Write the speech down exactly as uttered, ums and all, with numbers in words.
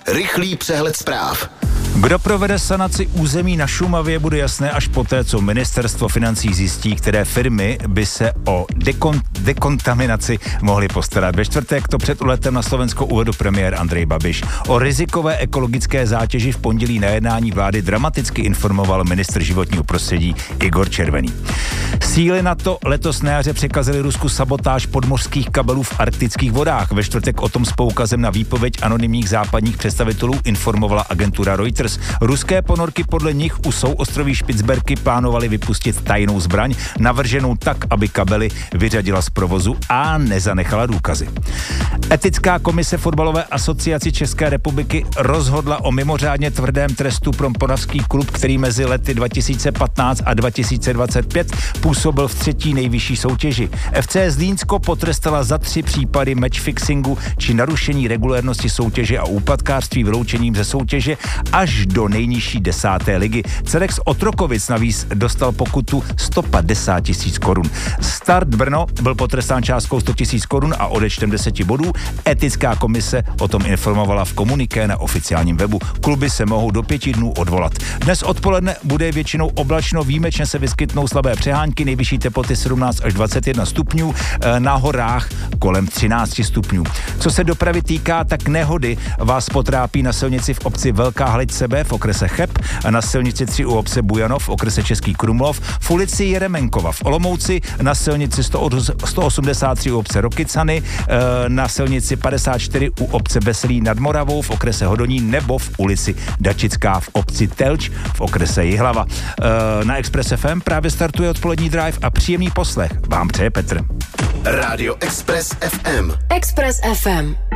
Rychlý přehled zpráv. Kdo provede sanaci území na Šumavě, bude jasné až poté, co ministerstvo financí zjistí, které firmy by se o dekon- dekontaminaci mohly postarat. Ve čtvrtek to před letem na Slovensko uvedl premiér Andrej Babiš. O rizikové ekologické zátěži v pondělí na jednání vlády dramaticky informoval ministr životního prostředí Igor Červený. Síly NATO letos na jaře překazily Rusku sabotáž podmořských kabelů v arktických vodách. Ve čtvrtek o tom s poukazem na výpověď anonymních západních představitelů informovala agentura Reuters. Ruské ponorky podle nich u souostroví Špicberky plánovaly vypustit tajnou zbraň, navrženou tak, aby kabely vyřadila z provozu a nezanechala důkazy. Etická komise fotbalové asociaci České republiky rozhodla o mimořádně tvrdém trestu pro Moravský klub, který mezi lety dva tisíce patnáct a dva tisíce dvacet pět působil v třetí nejvyšší soutěži. F C Zlínsko potrestala za tři případy matchfixingu či narušení regulérnosti soutěže a úplatkářství vyloučením ze soutěže až do nejnižší desáté ligy. Cerex Otrokovic navíc dostal pokutu sto padesát tisíc korun. Start Brno byl potrestán částkou sto tisíc korun a odečtem deseti bodů. Etická komise o tom informovala v komuniké na oficiálním webu. Kluby se mohou do pěti dnů odvolat. Dnes odpoledne bude většinou oblačno, výjimečně se vyskytnou slabé přehánky, nejvyšší teploty sedmnáct až dvacet jedna stupňů, na horách kolem třináct stupňů. Co se dopravy týká, tak nehody vás potrápí na silnici v obci Velká Halice B v okrese Cheb, na silnici tři u obce Bujanov v okrese Český Krumlov, v ulici Jeremenkova v Olomouci, na silnici sto osmdesát tři u obce Rokycany, na silnici padesát čtyři u obce Beslí nad Moravou v okrese Hodoní nebo v ulici Dačická v obci Telč v okrese Jihlava. Na Express F M právě startuje odpolední drive a příjemný poslech vám přeje Petr. Rádio Express F M. Express F M.